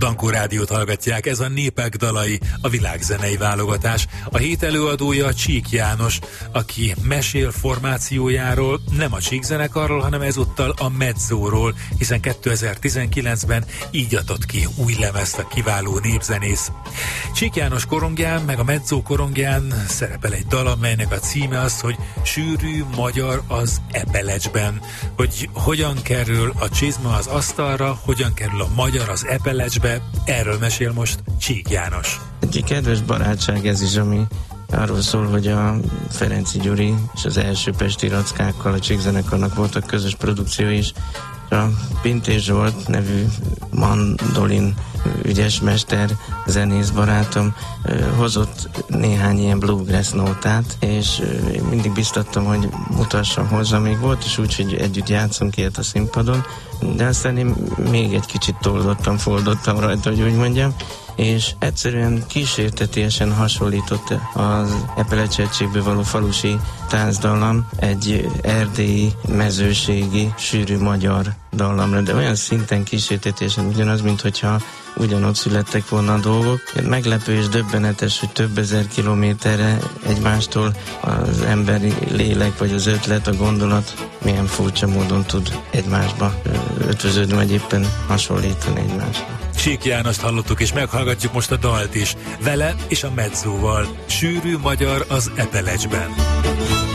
Dankó Rádiót hallgatják, ez a Népek dalai, a világzenei válogatás. A hét előadója Csík János, aki mesél formációjáról, nem a Csíkzenekarról, hanem ezúttal a Mezzóról, hiszen 2019-ben így adott ki új lemezt a kiváló népzenész. Csík János korongján, meg a Mezzó korongján szerepel egy dal, amelynek a címe az, hogy Sűrű magyar az Epelecsben. Hogy hogyan kerül a csizma az asztalra, hogyan kerül a magyar az Epelecsbe, erről mesél most Csík János. Egy kedves barátság ez is, ami arról szól, hogy a Ferenczy Gyuri és az első pesti rackákkal a Csíkzenekarnak voltak közös produkció is. A Pintés Zsolt nevű mandolin ügyes mester, zenész barátom hozott néhány ilyen bluegrass nótát, és én mindig biztattam, hogy mutassam hozzá. Még volt is úgy, hogy együtt játszunk ilyet a színpadon, de aztán én még egy kicsit foldottam rajta, hogy úgy mondjam, és egyszerűen kísértetiesen hasonlított az Epelecseegységből való falusi táncdallam egy erdélyi, mezőségi, sűrű magyar dallamra, de olyan szinten kísértetiesen ugyanaz, mint hogyha ugyanott születtek volna a dolgok. Meglepő és döbbenetes, hogy több ezer kilométerre egymástól az emberi lélek, vagy az ötlet, a gondolat milyen furcsa módon tud egymásba ötvöződni, vagy éppen hasonlítani egymásba. Csík Jánost hallottuk, és meghallgatjuk most a dalt is. Vele és a Mezzóval. Sűrű magyar az Epelecsben.